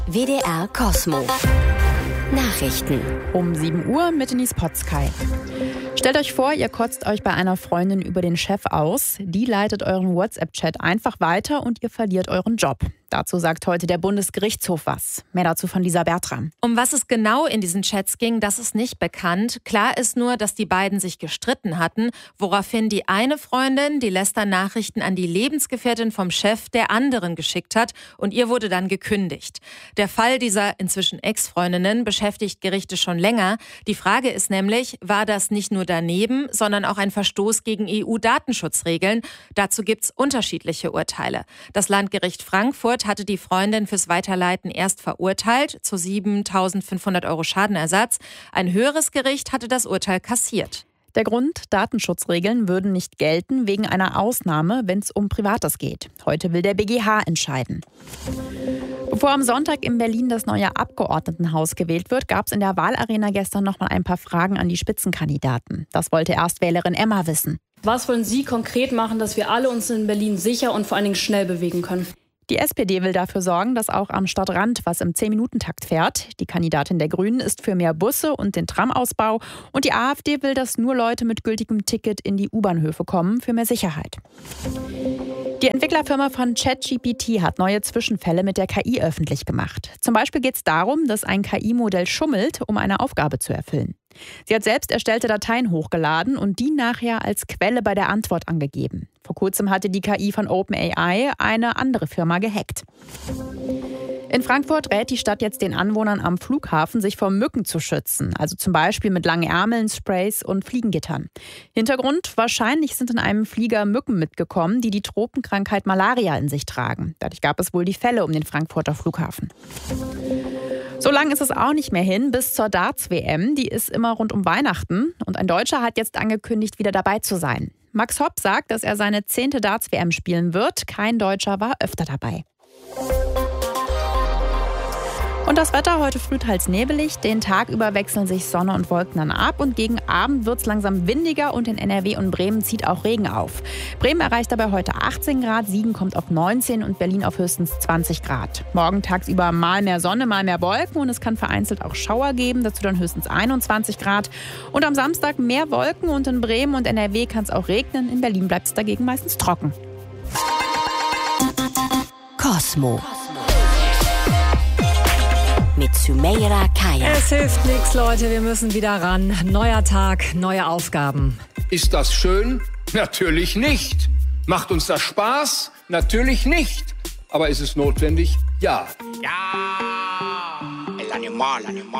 WDR Kosmo. Nachrichten. Um 7 Uhr mit Denise Potzkei. Stellt euch vor, ihr kotzt euch bei einer Freundin über den Chef aus. Die leitet euren WhatsApp-Chat einfach weiter und ihr verliert euren Job. Dazu sagt heute der Bundesgerichtshof was. Mehr dazu von Lisa Bertram. Um was es genau in diesen Chats ging, das ist nicht bekannt. Klar ist nur, dass die beiden sich gestritten hatten, woraufhin die eine Freundin die Lästernachrichten an die Lebensgefährtin vom Chef der anderen geschickt hat und ihr wurde dann gekündigt. Der Fall dieser inzwischen Ex-Freundinnen beschäftigt Gerichte schon länger. Die Frage ist nämlich, war das nicht nur daneben, sondern auch ein Verstoß gegen EU-Datenschutzregeln? Dazu gibt's unterschiedliche Urteile. Das Landgericht Frankfurt hatte die Freundin fürs Weiterleiten erst verurteilt, zu 7.500 € Schadenersatz. Ein höheres Gericht hatte das Urteil kassiert. Der Grund, Datenschutzregeln würden nicht gelten wegen einer Ausnahme, wenn es um Privates geht. Heute will der BGH entscheiden. Bevor am Sonntag in Berlin das neue Abgeordnetenhaus gewählt wird, gab es in der Wahlarena gestern noch mal ein paar Fragen an die Spitzenkandidaten. Das wollte Erstwählerin Emma wissen. Was wollen Sie konkret machen, dass wir alle uns in Berlin sicher und vor allen Dingen schnell bewegen können? Die SPD will dafür sorgen, dass auch am Stadtrand was im 10-Minuten-Takt fährt. Die Kandidatin der Grünen ist für mehr Busse und den Tramausbau. Und die AfD will, dass nur Leute mit gültigem Ticket in die U-Bahnhöfe kommen, für mehr Sicherheit. Die Entwicklerfirma von ChatGPT hat neue Zwischenfälle mit der KI öffentlich gemacht. Zum Beispiel geht es darum, dass ein KI-Modell schummelt, um eine Aufgabe zu erfüllen. Sie hat selbst erstellte Dateien hochgeladen und die nachher als Quelle bei der Antwort angegeben. Vor kurzem hatte die KI von OpenAI eine andere Firma gehackt. In Frankfurt rät die Stadt jetzt den Anwohnern am Flughafen, sich vor Mücken zu schützen. Also zum Beispiel mit langen Ärmeln, Sprays und Fliegengittern. Hintergrund: wahrscheinlich sind in einem Flieger Mücken mitgekommen, die Tropenkrankheit Malaria in sich tragen. Dadurch gab es wohl die Fälle um den Frankfurter Flughafen. So lang ist es auch nicht mehr hin bis zur Darts-WM. Die ist immer rund um Weihnachten. Und ein Deutscher hat jetzt angekündigt, wieder dabei zu sein. Max Hopp sagt, dass er seine 10. Darts-WM spielen wird. Kein Deutscher war öfter dabei. Und das Wetter heute früh teils nebelig. Den Tag über wechseln sich Sonne und Wolken dann ab. Und gegen Abend wird es langsam windiger und in NRW und Bremen zieht auch Regen auf. Bremen erreicht dabei heute 18 Grad, Siegen kommt auf 19 und Berlin auf höchstens 20 Grad. Morgen tagsüber mal mehr Sonne, mal mehr Wolken und es kann vereinzelt auch Schauer geben. Dazu dann höchstens 21 Grad. Und am Samstag mehr Wolken und in Bremen und NRW kann es auch regnen. In Berlin bleibt es dagegen meistens trocken. Kosmo. Mit Sümeyra Kaya. Es hilft nichts, Leute. Wir müssen wieder ran. Neuer Tag, neue Aufgaben. Ist das schön? Natürlich nicht. Macht uns das Spaß? Natürlich nicht. Aber ist es notwendig? Ja. Ja, el animal.